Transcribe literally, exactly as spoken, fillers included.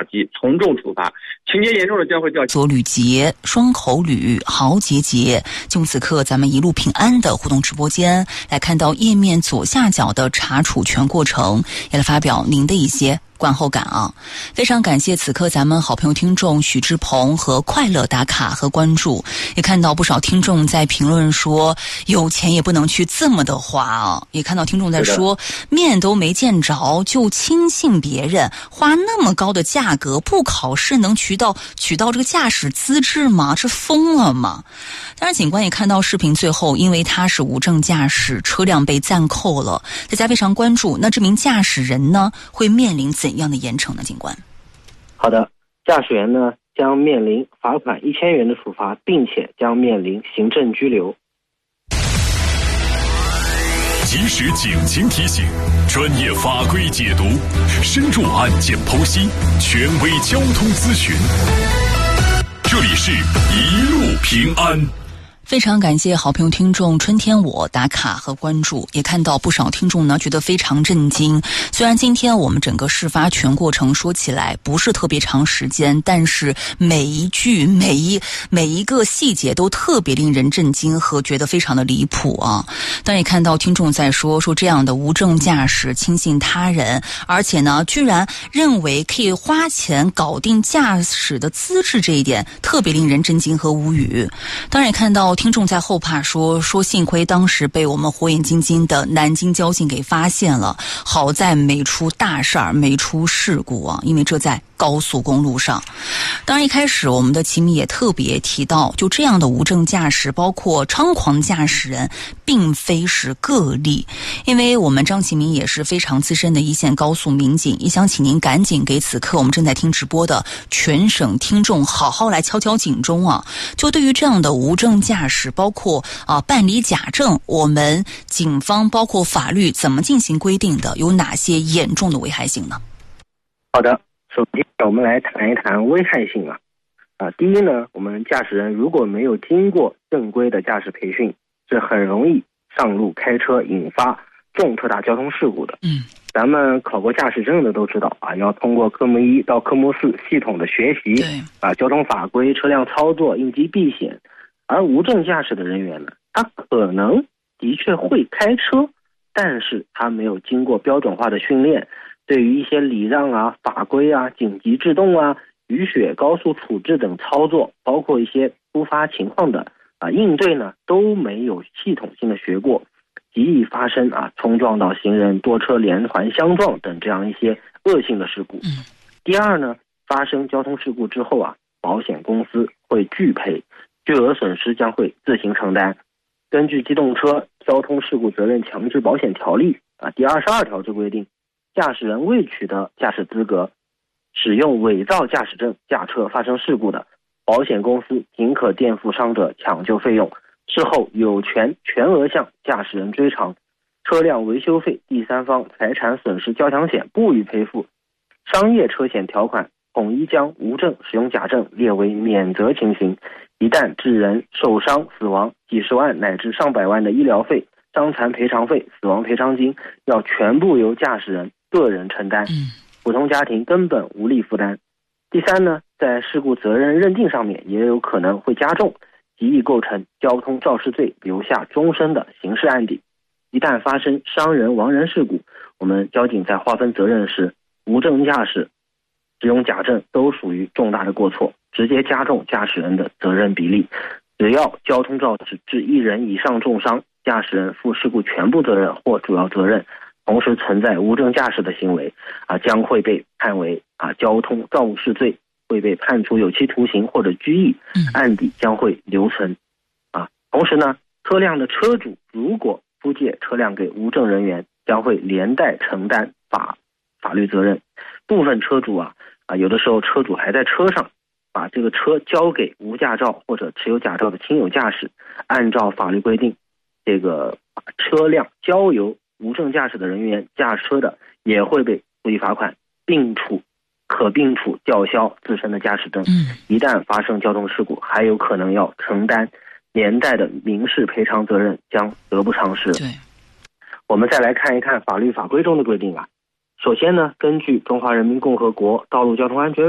及从重处罚，情节严重的将会叫左吕杰、双口吕、豪杰杰。就此刻咱们一路平安的互动直播间，来看到页面左下角的查处全过程，也来发表您的一些观后感啊！非常感谢此刻咱们好朋友听众许志鹏和快乐打卡和关注，也看到不少听众在评论说有钱也不能去这么的花啊！也看到听众在说面都没见着就轻信别人，花那么高的价格不考试能取到取到这个驾驶资质吗？这疯了吗？当然警官也看到视频最后，因为他是无证驾驶，车辆被暂扣了，大家非常关注，那这名驾驶人呢会面临怎怎样的严惩呢？警官， 好的，驾驶员呢将面临罚款一千元的处罚，并且将面临行政拘留。 及时警情提醒，专业法规解读，深入案件剖析，权威交通咨询。这里是一路平安。 非常感谢好朋友听众春天我打卡和关注，也看到不少听众呢觉得非常震惊。虽然今天我们整个事发全过程说起来不是特别长时间，但是每一句每一每一个细节都特别令人震惊和觉得非常的离谱啊！当然也看到听众在说说这样的无证驾驶轻信他人，而且呢居然认为可以花钱搞定驾驶的资质，这一点特别令人震惊和无语。当然也看到听众在后怕说说幸亏当时被我们火眼金睛的南京交警给发现了，好在没出大事儿，没出事故啊，因为这在高速公路上。当然一开始我们的齐米也特别提到，就这样的无证驾驶包括猖狂驾驶人并非是个例，因为我们张启明也是非常资深的一线高速民警，也想请您赶紧给此刻我们正在听直播的全省听众好好来敲敲警钟啊！就对于这样的无证驾驶，包括啊办理假证，我们警方包括法律怎么进行规定的，有哪些严重的危害性呢？ 好的，首先我们来谈一谈危害性啊。啊，第一呢，我们驾驶人如果没有经过正规的驾驶培训，是很容易上路开车引发重特大交通事故的。 嗯， 咱们考过驾驶证的都知道啊，要通过科目一到科目四系统的学习， 对啊，交通法规、车辆操作、应急避险。而无证驾驶的人员呢，他可能的确会开车，但是他没有经过标准化的训练，对于一些礼让啊、法规啊、紧急制动啊、雨雪高速处置等操作，包括一些突发情况的啊应对呢，都没有系统性的学过，极易发生啊冲撞到行人、多车连环相撞等这样一些恶性的事故。 嗯， 第二呢，发生交通事故之后啊，保险公司会拒赔，巨额损失将会自行承担。根据《机动车交通事故责任强制保险条例》啊第二十二条之规定，驾驶人未取得驾驶资格，使用伪造驾驶证驾车发生事故的，保险公司仅可垫付伤者抢救费用，事后有权全额向驾驶人追偿。车辆维修费、第三方财产损失交强险不予赔付。商业车险条款统一将无证使用假证列为免责情形，一旦致人受伤、死亡，几十万乃至上百万的医疗费、伤残赔偿费、死亡赔偿金要全部由驾驶人个人承担，普通家庭根本无力负担。第三呢，在事故责任认定上面也有可能会加重，极易构成交通肇事罪，留下终身的刑事案底。一旦发生伤人亡人事故，我们交警在划分责任时，无证驾驶、使用假证都属于重大的过错，直接加重驾驶人的责任比例。只要交通肇事致一人以上重伤，驾驶人负事故全部责任或主要责任，同时存在无证驾驶的行为啊，将会被判为啊交通肇事罪，会被判处有期徒刑或者拘役，案底将会留存啊。同时呢，车辆的车主如果租借车辆给无证人员，将会连带承担法法律责任。部分车主啊啊，有的时候车主还在车上把这个车交给无驾照或者持有驾照的亲友驾驶，按照法律规定，这个把车辆交由无证驾驶的人员驾车的，也会被处以罚款，并处可并处吊销自身的驾驶证。一旦发生交通事故，还有可能要承担连带的民事赔偿责任，将得不偿失。 对， 我们再来看一看法律法规中的规定啊。首先呢，根据《中华人民共和国道路交通安全